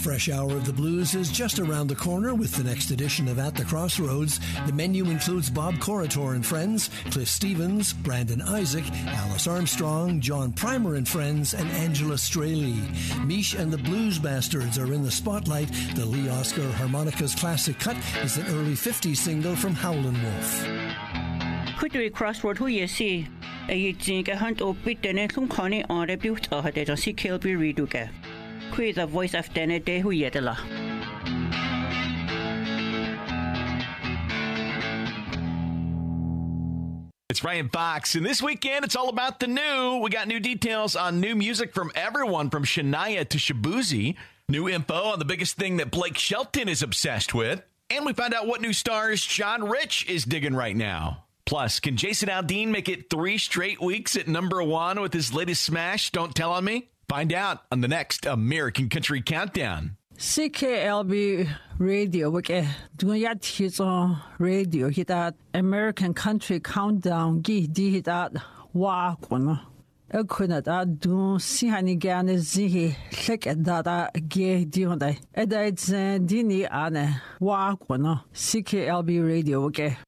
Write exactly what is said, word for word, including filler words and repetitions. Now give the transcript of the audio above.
fresh hour of the blues is just around the corner with the next edition of At the Crossroads. The menu includes Bob Corritor and Friends, Cliff Stevens, Brandon Isaac, Alice Armstrong, John Primer and Friends, and Angela Straley. Mish and the Blues Bastards are in the spotlight. The Lee Oscar Harmonicas classic cut is an early fifties single from Howlin' Wolf. Could we crossroad who you see? A think a hunt or bit the next one conny on the beauty or the see Kilby Reduga. Quit the voice of Dene de Huyedela. It's Ryan Fox, and this weekend it's all about the new. We got new details on new music from everyone from Shania to Shabuzi, new info on the biggest thing that Blake Shelton is obsessed with, and we found out what new stars John Rich is digging right now. Plus, can Jason Aldean make it three straight weeks at number one with his latest smash, Don't Tell On Me? Find out on the next American Country Countdown. C K L B Radio, wike dunya tizon radio hitat American Country Countdown gi di hitat wa kono. Ekuna da dun sihani gane zihi lek data ge di honda. Eda it's dini ane wa kono. C K L B Radio, wike.